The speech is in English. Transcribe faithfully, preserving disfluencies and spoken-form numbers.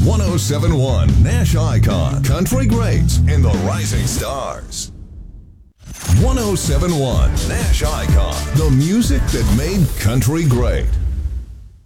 one oh seven point one Nash Icon, Country Greats, and the Rising Stars. one oh seven point one Nash Icon, the music that made country great.